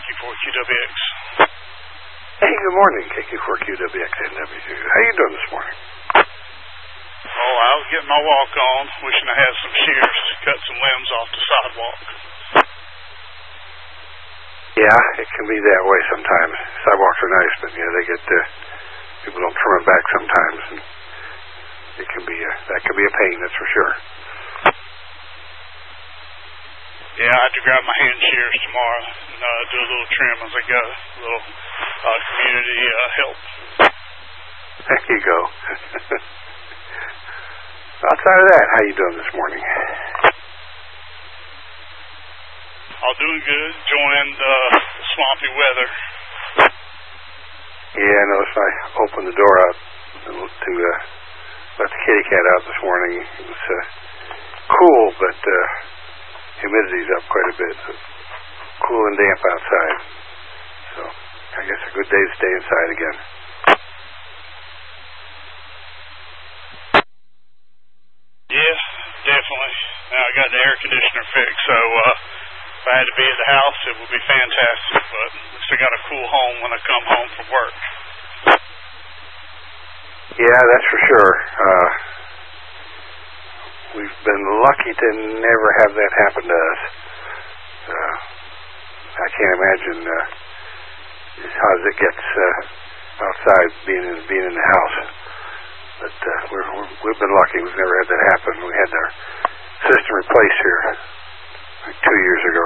KQ4QWX. Hey, good morning, KQ4QWXNW. How you doing this morning? Oh, I was getting my walk on, wishing I had some shears to cut some limbs off the sidewalk. Yeah, it can be that way sometimes. Sidewalks are nice, but they get people don't trim them back sometimes, and it can be that can be a pain, that's for sure. Yeah, I have to grab my hand shears tomorrow and do a little trim as I go. A little community help. There you go. Outside of that, how you doing this morning? All doing good. Enjoying the swampy weather. Yeah, I noticed I opened the door up to let the kitty cat out this morning. It was cool, but humidity's up quite a bit. So cool and damp outside. So I guess a good day to stay inside again. Yeah, definitely. Now I got the air conditioner fixed, so if I had to be at the house, it would be fantastic. But at least I got a cool home when I come home from work. Yeah, that's for sure. We've been lucky to never have that happen to us. I can't imagine how it gets outside being in the house. But we've been lucky. We've never had that happen. We had our system replaced here like 2 years ago